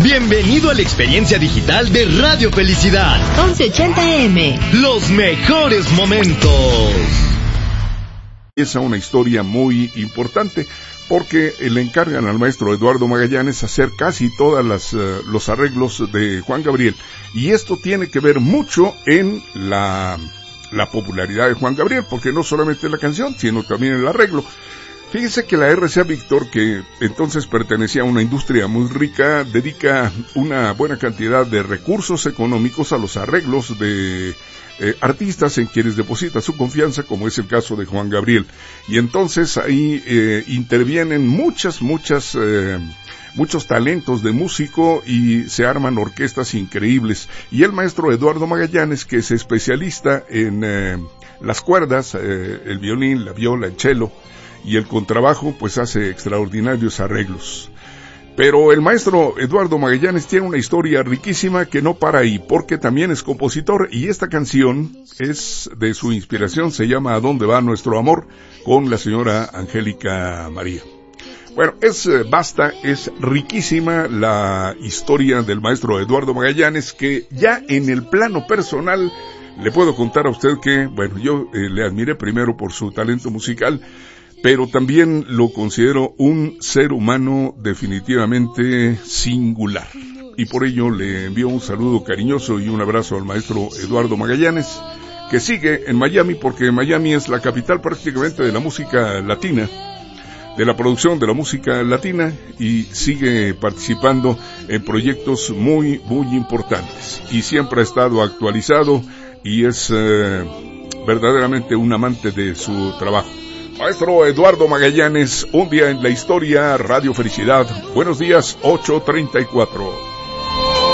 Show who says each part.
Speaker 1: Bienvenido a la experiencia digital de Radio Felicidad
Speaker 2: 1180M.
Speaker 1: Los mejores momentos.
Speaker 3: Es una historia muy importante porque le encargan al maestro Eduardo Magallanes hacer casi todas los arreglos de Juan Gabriel, y esto tiene que ver mucho en la popularidad de Juan Gabriel, porque no solamente la canción, sino también el arreglo. Fíjese que la RCA Víctor, que entonces pertenecía a una industria muy rica, dedica una buena cantidad de recursos económicos a los arreglos de artistas en quienes deposita su confianza, como es el caso de Juan Gabriel. Y entonces ahí intervienen muchos talentos de músico y se arman orquestas increíbles. Y el maestro Eduardo Magallanes, que es especialista en las cuerdas, el violín, la viola, el cello y el contrabajo, pues hace extraordinarios arreglos. Pero el maestro Eduardo Magallanes tiene una historia riquísima que no para ahí, porque también es compositor, y esta canción es de su inspiración, se llama ¿A dónde va nuestro amor?, con la señora Angélica María. Bueno, es riquísima la historia del maestro Eduardo Magallanes, que ya en el plano personal le puedo contar a usted que, bueno, yo le admiré primero por su talento musical, pero también lo considero un ser humano definitivamente singular. Y por ello le envío un saludo cariñoso y un abrazo al maestro Eduardo Magallanes, que sigue en Miami, porque Miami es la capital prácticamente de la música latina, de la producción de la música latina, y sigue participando en proyectos muy, muy importantes. Y siempre ha estado actualizado y es verdaderamente un amante de su trabajo. Maestro Eduardo Magallanes, un día en la historia, Radio Felicidad. Buenos días, 8:34.